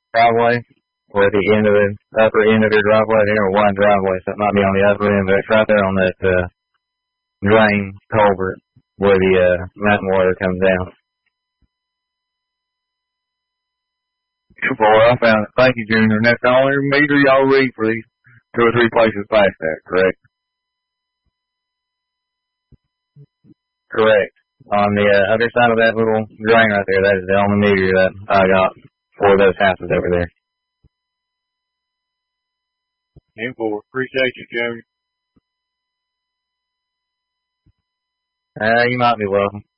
driveway, or at the end of the upper end of their driveway. They have a wide driveway, so it might be on the upper end, but it's right there on that drain culvert where the mountain water comes down. Boy, I found it. Thank you, Junior. And that's the only meter y'all read for these 2 or 3 places past that, correct? Correct. On the other side of that little drain right there, that is the only meter that I got for those houses over there. 10-4. Appreciate you, Junior. You might be welcome.